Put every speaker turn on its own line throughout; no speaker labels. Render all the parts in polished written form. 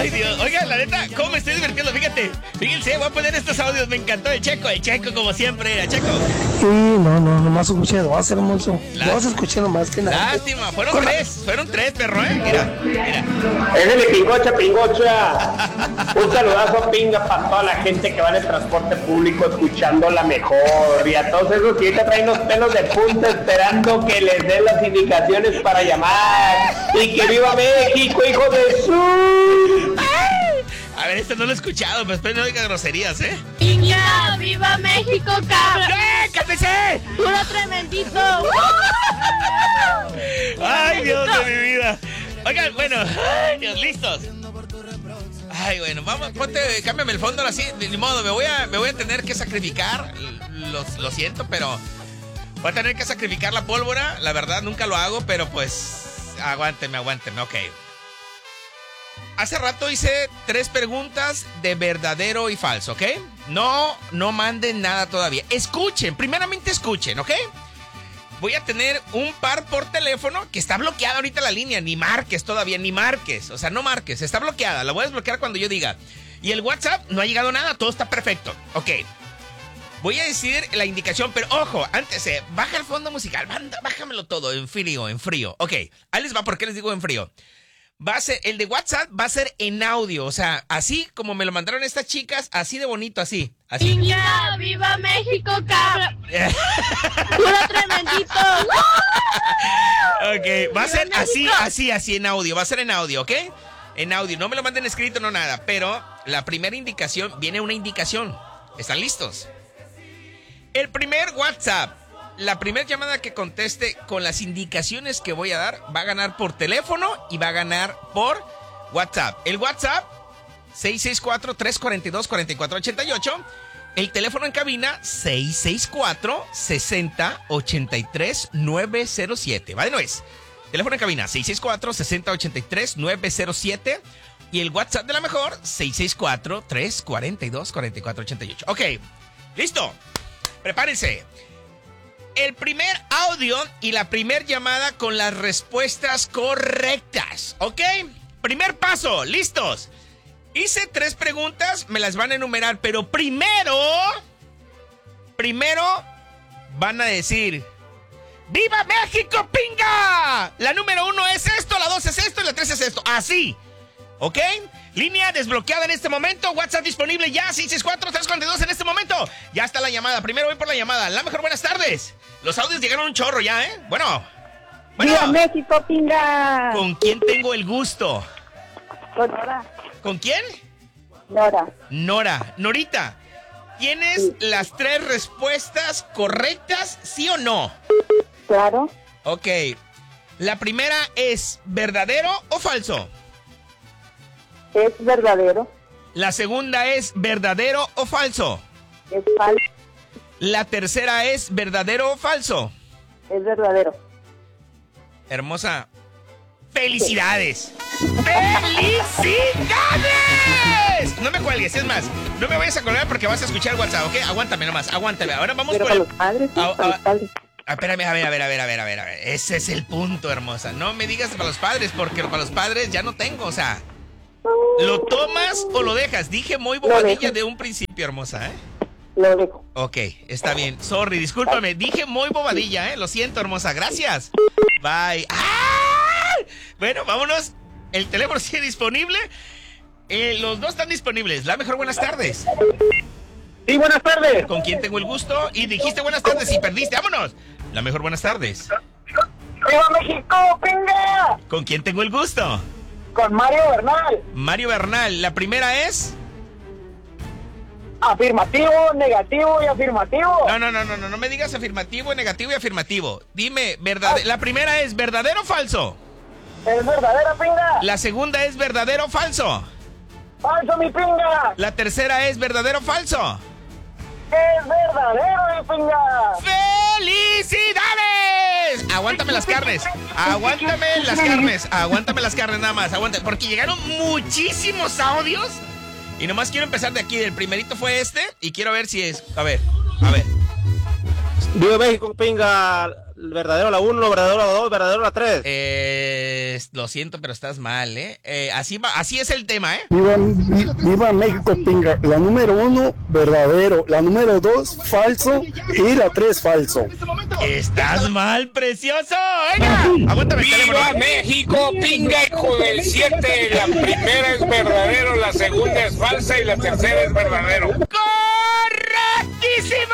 Ay, Dios. Oiga, la neta, ¿cómo me estoy divirtiendo? Fíjense, voy a poner estos audios. Me encantó el Checo como siempre era, Checo.
Sí, nomás escuché dos, hermoso. Dos escuché nomás que nada.
Lástima, fueron tres, perro, Mira.
Es de pingocha. Un saludazo, pinga, para toda la gente que va en el transporte público escuchando la mejor. Y a todos esos que ahorita traen los pelos de punta esperando que les den las indicaciones para llamar. Y que viva México, hijo de su...
A ver, este no lo he escuchado, pero espero no diga groserías,
¡Pinga! ¡Viva México, cabrón!
¡Cálmese!
¡Puro tremendito!
¡Ay, Dios de mi vida! Oigan, bueno, ay, Dios, listos. Ay, bueno, vamos, cámbiame el fondo así, de modo, me voy a tener que sacrificar, lo siento, pero voy a tener que sacrificar la pólvora, la verdad, nunca lo hago, pero pues, aguánteme, ok. Hace rato hice 3 preguntas de verdadero y falso, ¿ok? No manden nada todavía. Primeramente escuchen, ¿ok? Voy a tener un par por teléfono que está bloqueada ahorita la línea. Ni marques todavía, o sea, no marques, está bloqueada. La voy a desbloquear cuando yo diga. Y el WhatsApp no ha llegado nada, todo está perfecto. Ok. Voy a decir la indicación, pero ojo, antes, baja el fondo musical, bájamelo todo en frío. Ok, ahí les va, ¿por qué les digo en frío? El de WhatsApp va a ser en audio, o sea, así como me lo mandaron estas chicas, así de bonito, así.
¡Pinga! ¡Viva México, cabrón! ¡Puro tremendito!
Ok, va a ser así en audio, ¿ok? En audio, no me lo manden escrito, no nada, pero la primera indicación, viene una indicación. ¿Están listos? El primer WhatsApp, la primera llamada que conteste con las indicaciones que voy a dar, va a ganar por teléfono y va a ganar por WhatsApp. El WhatsApp, 664-342-4488. El teléfono en cabina, 664-6083-907. Va de nuez. Teléfono en cabina, 664-6083-907. Y el WhatsApp de la mejor, 664-342-4488. Ok, listo. Prepárense. El primer audio y la primer llamada con las respuestas correctas, ¿ok? Primer paso, listos. Hice 3 preguntas, me las van a enumerar, pero primero van a decir, ¡Viva México, pinga! La número 1 es esto, la 2 es esto y la 3 es esto, así, ¿ok? Línea desbloqueada en este momento, WhatsApp disponible ya, 664-342 en este momento. Ya está la llamada, primero voy por la llamada. La mejor, buenas tardes. Los audios llegaron un chorro ya, Bueno.
¡Viva México, pinga!
¿Con quién tengo el gusto?
Con Nora.
¿Con quién?
Nora.
Norita, ¿tienes las 3 respuestas correctas, sí o no?
Claro.
Ok. La primera es ¿verdadero o falso?
Es verdadero.
La segunda es ¿verdadero o falso?
Es falso.
La tercera es ¿verdadero o falso?
Es verdadero.
Hermosa, ¡felicidades! ¡Felicidades! No me cuelgues, es más, no me vayas a colgar porque vas a escuchar el WhatsApp, ¿ok? Aguántame nomás, aguántame. Ahora vamos
pero
por
para los padres, sí, para los padres.
Espérame, a ver. Ese es el punto, hermosa. No me digas para los padres, porque para los padres ya no tengo, o sea... ¿Lo tomas o lo dejas? Dije muy bobadilla de un principio, hermosa,
Lo dejo.
Ok, está bien. Sorry, discúlpame. Dije muy bobadilla, Lo siento, hermosa. Gracias. Bye. ¡Ah! Bueno, vámonos. El teléfono sigue disponible. Los dos están disponibles. La mejor, buenas tardes.
Sí, buenas tardes.
¿Con quién tengo el gusto? Y dijiste buenas tardes y perdiste. ¡Vámonos! La mejor, buenas tardes.
¡Viva México, pinga!
¿Con quién tengo el gusto?
Con Mario Bernal.
Mario Bernal. La primera es...
Afirmativo, negativo y afirmativo.
No me digas afirmativo, negativo y afirmativo. Dime, la primera es ¿verdadero o falso?
Es verdadera, pinga.
La segunda es ¿verdadero o falso?
Falso, mi pinga.
La tercera es ¿verdadero o falso?
Es verdadero, mi pinga.
¡Felicidades! Aguántame las carnes nada más, porque llegaron muchísimos audios. Y nomás quiero empezar de aquí. El primerito fue este. Y quiero ver si es... A ver.
Viva México, pinga. Verdadero la 1, verdadero la 2, verdadero la 3.
lo siento, pero estás mal, ¿eh? Así es el tema, ¿eh?
Viva México, pinga. La número 1, verdadero. La número 2, falso. Y la 3, falso.
Estás mal, precioso. Venga, aguántame el teléfono.
¡Viva México, pinga, hijo del 7! La primera es verdadero, la segunda es falsa y la tercera es verdadero.
¡Correctísimo!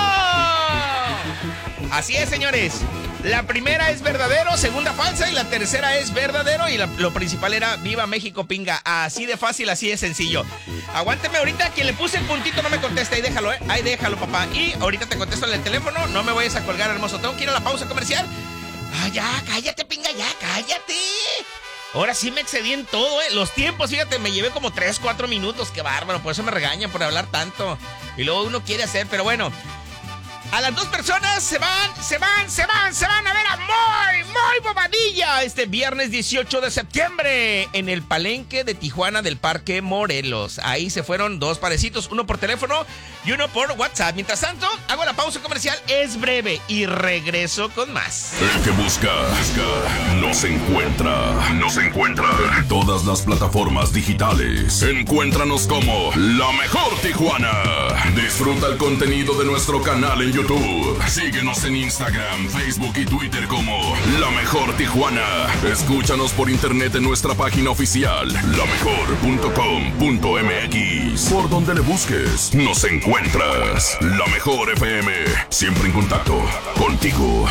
Así es, señores. La primera es verdadero, segunda falsa y la tercera es verdadero. Y lo principal era Viva México, pinga. Así de fácil, así de sencillo. Aguánteme ahorita, quien le puse el puntito no me contesta. Ahí déjalo, Ahí déjalo, papá. Y ahorita te contesto en el teléfono. No me vayas a colgar, hermoso. Tengo que ir a la pausa comercial. Ya, cállate, pinga, ya, cállate. Ahora sí me excedí en todo, Los tiempos, fíjate, me llevé como 3-4 minutos. Qué bárbaro, por eso me regañan por hablar tanto. Y luego uno quiere hacer, pero bueno. A las 2 personas se van a ver a Muy Bobadilla este viernes 18 de septiembre en el Palenque de Tijuana del Parque Morelos. Ahí se fueron 2 parecitos, uno por teléfono y uno por WhatsApp. Mientras tanto, hago la pausa comercial, es breve y regreso con más.
El que busca, nos encuentra. En todas las plataformas digitales. Encuéntranos como La Mejor Tijuana. Disfruta el contenido de nuestro canal en YouTube. Síguenos en Instagram, Facebook y Twitter como La Mejor Tijuana. Escúchanos por internet en nuestra página oficial, lamejor.com.mx. Por donde le busques, nos encuentras. La Mejor FM, siempre en contacto contigo.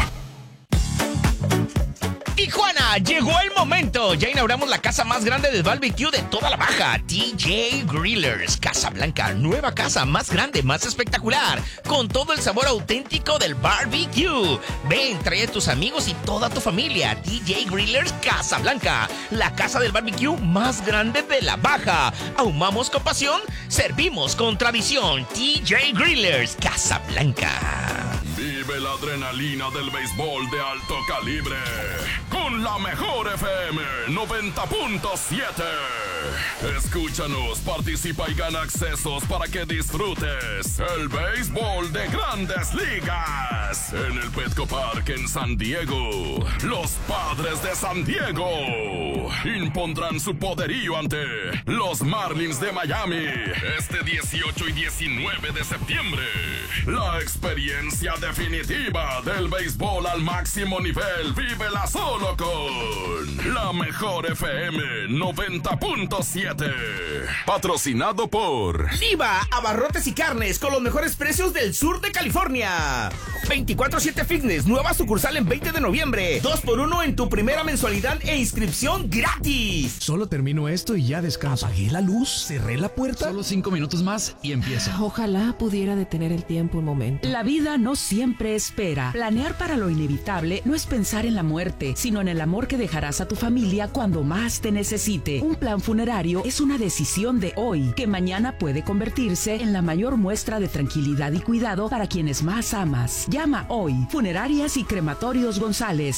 Tijuana, llegó el momento. Ya inauguramos la casa más grande del barbecue de toda la Baja, TJ Grillers. Casa Blanca, nueva casa más grande, más espectacular, con todo el sabor auténtico del barbecue. Ven, trae a tus amigos y toda tu familia. TJ Grillers Casa Blanca, la casa del barbecue más grande de la Baja. Ahumamos con pasión, servimos con tradición. TJ Grillers Casa Blanca.
Vive la adrenalina del béisbol de alto calibre con La Mejor FM 90.7. Escúchanos, participa y gana accesos para que disfrutes el béisbol de Grandes Ligas en el Petco Park en San Diego. Los Padres de San Diego impondrán su poderío ante los Marlins de Miami este 18 y 19 de septiembre. La experiencia definitiva del béisbol al máximo nivel, vívela solo con La Mejor FM 90.7. Patrocinado por
Liva, abarrotes y carnes con los mejores precios del sur de California. 24/7 Fitness, nueva sucursal en 20 de noviembre. 2x1 en tu primera mensualidad e inscripción gratis.
Solo termino esto y ya descanso. Apagué la luz, cerré la puerta.
Solo 5 minutos más y empiezo.
Ojalá pudiera detener el tiempo un momento.
La vida no siempre espera. Planear para lo inevitable no es pensar en la muerte, sino en el amor que dejarás a tu familia cuando más te necesite. Un plan funerario es una decisión de hoy, que mañana puede convertirse en la mayor muestra de tranquilidad y cuidado para quienes más amas. Llama hoy. Funerarias y Crematorios González,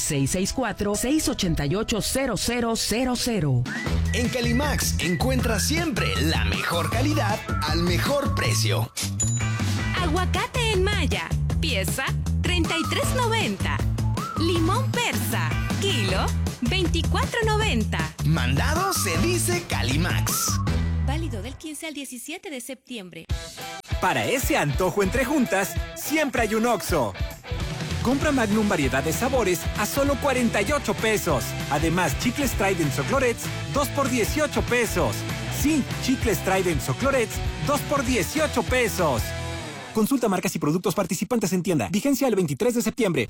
664-688-0000.
En Calimax encuentras siempre la mejor calidad al mejor precio.
Aguacate en malla, pieza $33.90. Limón persa, kilo $24.90.
Mandado se dice Calimax.
Válido del 15 al 17 de septiembre.
Para ese antojo entre juntas, siempre hay un Oxxo. Compra Magnum variedad de sabores a solo 48 pesos. Además, chicles Trident o Clorets, 2 por 18 pesos. Sí, chicles Trident o Clorets, 2 por 18 pesos. Consulta marcas y productos participantes en tienda. Vigencia el 23 de septiembre.